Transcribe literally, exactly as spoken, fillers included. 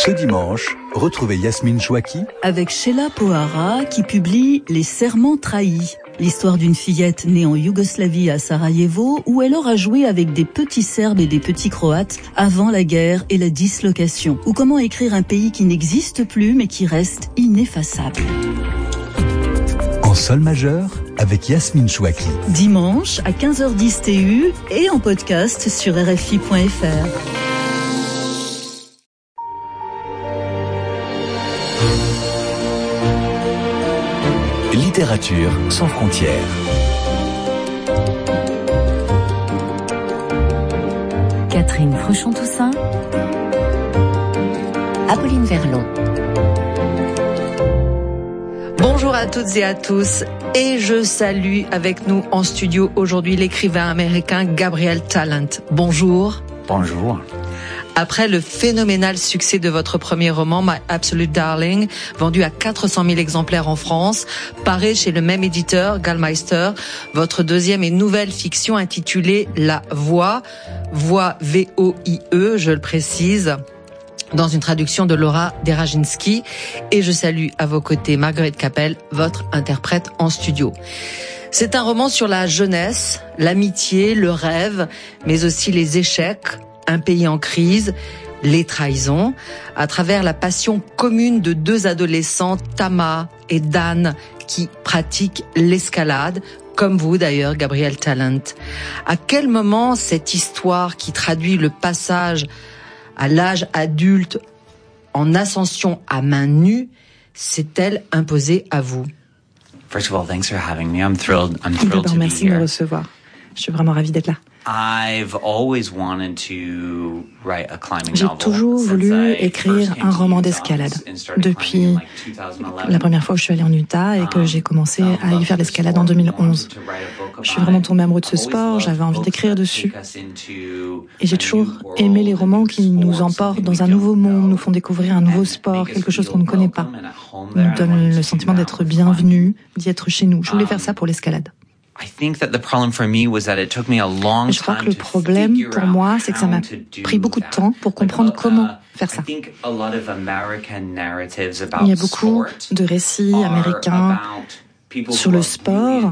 Ce dimanche, retrouvez Yasmine Chouaki avec Sheila Pohara qui publie Les Serments trahis. L'histoire d'une fillette née en Yougoslavie à Sarajevo où elle aura joué avec des petits Serbes et des petits Croates avant la guerre et la dislocation. Ou comment écrire un pays qui n'existe plus mais qui reste ineffaçable. En sol majeur avec Yasmine Chouaki. Dimanche à quinze heures dix T U et en podcast sur R F I point F R. Littérature sans frontières. Catherine Fruchon-Toussaint, Apolline Verlon. Bonjour à toutes et à tous, et je salue avec nous en studio aujourd'hui l'écrivain américain Gabriel Talent. Bonjour. Bonjour. Après le phénoménal succès de votre premier roman, My Absolute Darling, vendu à quatre cent mille exemplaires en France, paraît chez le même éditeur, Gallmeister, votre deuxième et nouvelle fiction intitulée La Voix, Voix V O I E, je le précise, dans une traduction de Laura Deraginski. Et je salue à vos côtés Marguerite Capel, votre interprète en studio. C'est un roman sur la jeunesse, l'amitié, le rêve, mais aussi les échecs, un pays en crise, les trahisons, à travers la passion commune de deux adolescents, Tama et Dan, qui pratiquent l'escalade, comme vous d'ailleurs, Gabriel Talent. À quel moment cette histoire qui traduit le passage à l'âge adulte en ascension à main nue s'est-elle imposée à vous? First of all, thanks for having me. I'm thrilled. I'm thrilled D'abord, to be merci de me here. recevoir. Je suis vraiment ravie d'être là. I've always wanted to write a climbing J'ai novel toujours since voulu I écrire first came un to roman Utah d'escalade. and started Depuis climbing in like two thousand eleven. la première fois où je suis allée en Utah et que j'ai commencé à y faire l'escalade en deux mille onze. Je suis vraiment tombée amoureuse de ce sport, j'avais envie d'écrire dessus. Et j'ai toujours aimé les romans qui nous emportent dans un nouveau monde, nous font découvrir un nouveau sport, quelque chose qu'on ne connaît pas. Nous donnent le sentiment d'être bienvenus, d'y être chez nous. Je voulais faire ça pour l'escalade. Je crois que le problème pour moi, c'est que ça m'a pris beaucoup de temps pour comprendre comment faire ça. Il y a beaucoup de récits américains sur le sport